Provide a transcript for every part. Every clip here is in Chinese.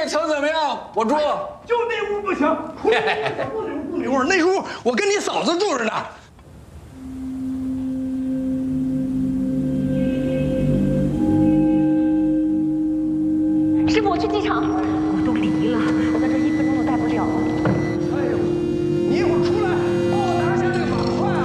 那层怎么样？我住。 就那屋不行，那屋那屋我跟你嫂子住着呢。 师傅，我去机场。我都离了，我在这1分钟都待不了。 哎呦，你一会儿出来帮我拿下这个碗筷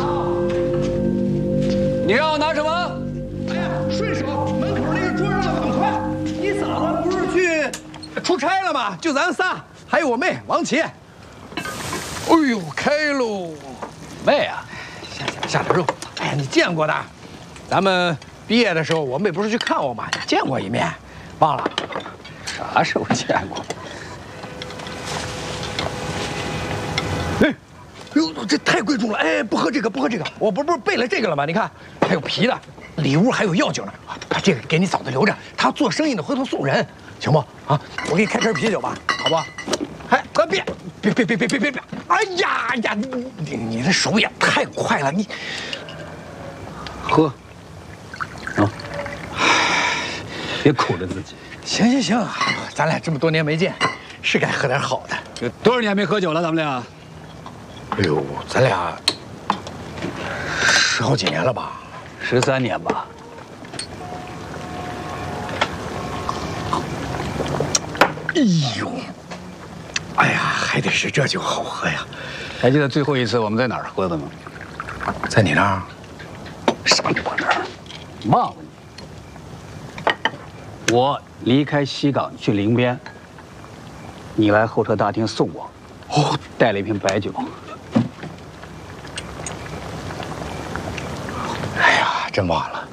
啊！ 你让我拿什么？ 哎呀，顺手门口那个桌上的碗筷。你嫂子不是去出差了吗？就咱仨，还有我妹王琦。哎呦，开喽！ 妹啊， 下点肉。哎呀，你见过的。咱们毕业的时候，我妹不是去看我吗？你见过一面，忘了？ 啥时候见过？ 哎，哟，这太贵重了！哎，不喝这个，不喝这个。我不是备了这个了吗？你看，还有皮的，里屋还有药酒呢。把这个给你嫂子留着，她做生意的，回头送人，行不？啊，我给你开瓶啤酒吧，好不好？哎，别！哎呀！你这手也太快了，你喝。啊，别苦了自己。 行，咱俩这么多年没见，是该喝点好的。 有多少年没喝酒了？咱们俩？ 哎呦，咱俩10好几年了吧 ？13年吧。 哎呦，哎呀，还得是这酒好喝呀！ 还记得最后一次我们在哪儿喝的吗？ 在你那儿？ 上我那儿？忘了你。我离开西港去临边，你来候车大厅送我。哦，带了一瓶白酒。 哎呀，真忘了。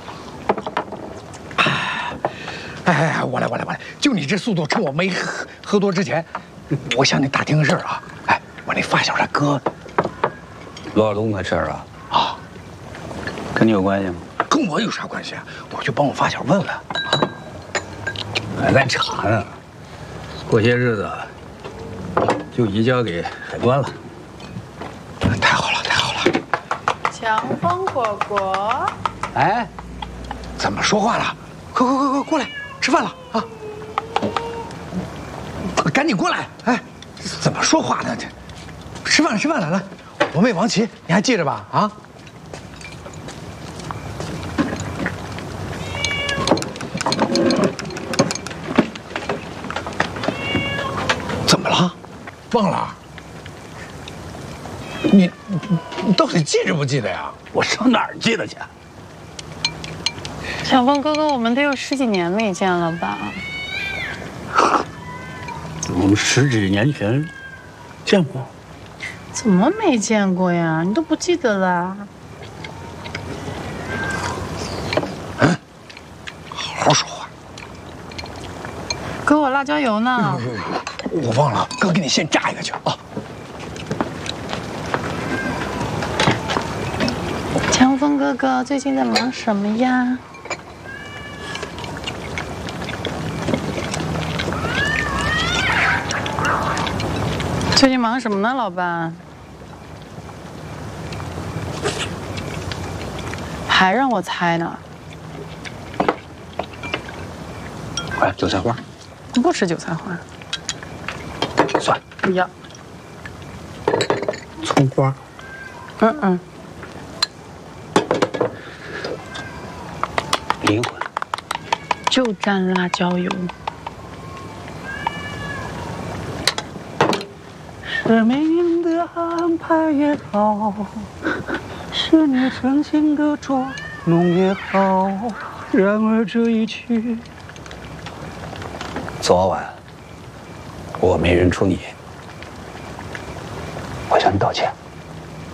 哎，我来！就你这速度，趁我没喝多之前，我向你打听个事儿啊。哎，我那发小他哥， 罗尔东的事儿啊。 啊， 跟你有关系吗？ 跟我有啥关系啊？我就帮我发小问问。啊， 还在查呢，过些日子就移交给海关了。 太好了！ 强风果果， 哎， 怎么说话了？快过来，吃饭了啊！赶紧过来！哎，怎么说话呢？这吃饭了，来，我妹王琦，你还记着吧？啊！怎么了？忘了？你到底记着不记得呀？ 我上哪儿记得去？ 小峰哥哥，我们得有10几年没见了吧？ 我们10几年前见过。 怎么没见过呀？你都不记得了？ 嗯，好好说话。 哥，我辣椒油呢？ 我忘了，哥给你先炸一个去啊。 强风哥哥最近在忙什么呀？最近忙什么呢，老板？还让我猜呢？ 哎，韭菜花。 不吃韭菜花。 蒜。 不要。 葱花。灵魂。 就蘸辣椒油。 是命运的安排也好，是你诚心的捉弄也好，然而这一去，昨晚我没认出你，我向你道歉。